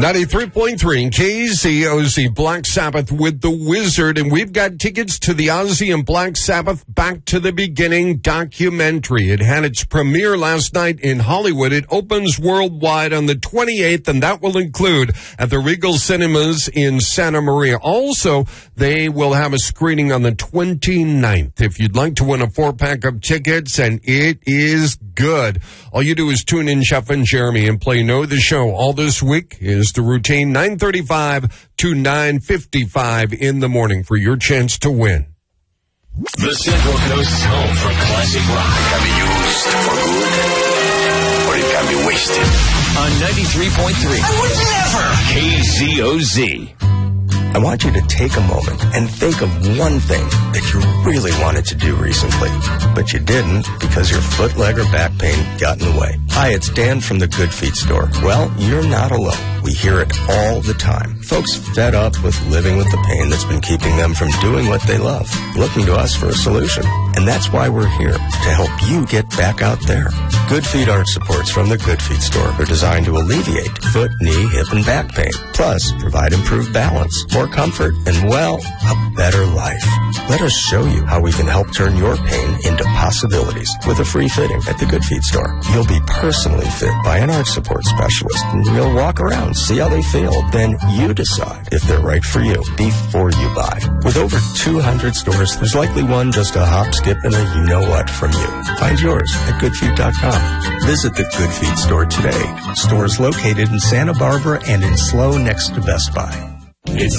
93.3 KZOZ, Black Sabbath with the Wizard, and we've got tickets to the Ozzy and Black Sabbath Back to the Beginning documentary. It had its premiere last night in Hollywood. It opens worldwide on the 28th, and that will include at the Regal Cinemas in Santa Maria. Also, they will have a screening on the 29th. If you'd like to win a 4-pack of tickets, and it is good, all you do is tune in Chef and Jeremy and play Know the Show. All this week is the routine, 9:35 to 9:55 in the morning for your chance to win. The Central Coast's home for classic rock. It can be used for good, or it can be wasted. On 93.3. I would never! KZOZ. I want you to take a moment and think of one thing that you really wanted to do recently, but you didn't because your foot, leg, or back pain got in the way. Hi, it's Dan from the Good Feet store. Well, you're not alone. We hear it all the time. Folks fed up with living with the pain that's been keeping them from doing what they love, looking to us for a solution. And that's why we're here, to help you get back out there. Good Feet arch supports from the Good Feet store are designed to alleviate foot, knee, hip, and back pain. Plus, provide improved balance, more comfort, and, well, a better life. Let us show you how we can help turn your pain into possibilities with a free fitting at the Good Feet store. You'll be personally fit by an arch support specialist, and you'll walk around, see how they feel. Then you decide if they're right for you before you buy. With over 200 stores, there's likely one just a hop, skip, and a you-know-what from you. Find yours at goodfeet.com. Visit the Good Feet store today. Stores located in Santa Barbara and in SLO next to Best Buy. It's